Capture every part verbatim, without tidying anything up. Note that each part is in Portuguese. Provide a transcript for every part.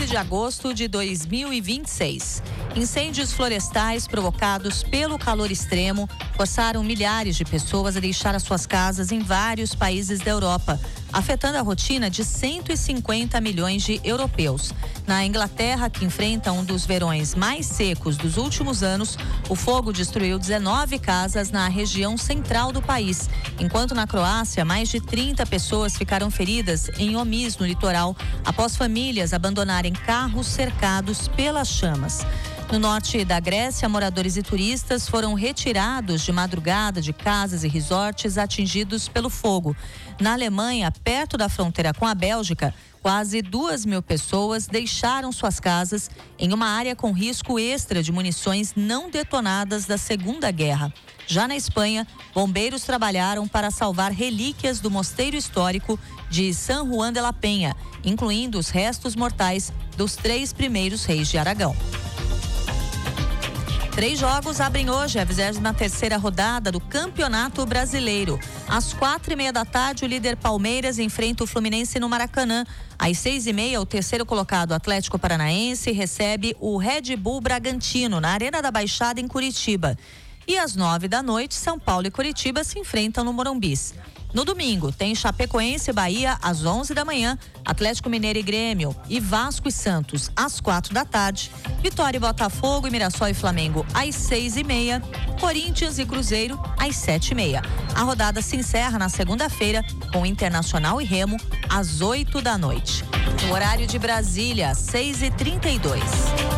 de agosto de dois mil e vinte e seis. Incêndios florestais provocados pelo calor extremo forçaram milhares de pessoas a deixar as suas casas em vários países da Europa, afetando a rotina de cento e cinquenta milhões de europeus. Na Inglaterra, que enfrenta um dos verões mais secos dos últimos anos, o fogo destruiu dezenove casas na região central do país, enquanto na Croácia, mais de trinta pessoas ficaram feridas em Omis, no litoral, após famílias abandonarem carros cercados pelas chamas. No norte da Grécia, moradores e turistas foram retirados de madrugada de casas e resorts atingidos pelo fogo. Na Alemanha, perto da fronteira com a Bélgica, quase duas mil pessoas deixaram suas casas em uma área com risco extra de munições não detonadas da Segunda Guerra. Já na Espanha, bombeiros trabalharam para salvar relíquias do mosteiro histórico de San Juan de la Peña, incluindo os restos mortais dos três primeiros reis de Aragão. Três jogos abrem hoje a vigésima terceira rodada do Campeonato Brasileiro. Às quatro e meia da tarde, o líder Palmeiras enfrenta o Fluminense no Maracanã. Às seis e meia, o terceiro colocado Atlético Paranaense recebe o Red Bull Bragantino na Arena da Baixada, em Curitiba. E às nove da noite, São Paulo e Curitiba se enfrentam no Morumbis. No domingo, tem Chapecoense e Bahia às onze da manhã, Atlético Mineiro e Grêmio e Vasco e Santos às quatro da tarde, Vitória e Botafogo e Mirassol e Flamengo às seis e meia, Corinthians e Cruzeiro às sete e meia. A rodada se encerra na segunda-feira com Internacional e Remo às oito da noite. No horário de Brasília, seis e trinta e dois.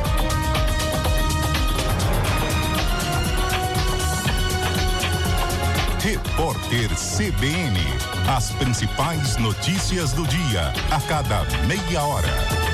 Repórter C B N. As principais notícias do dia, a cada meia hora.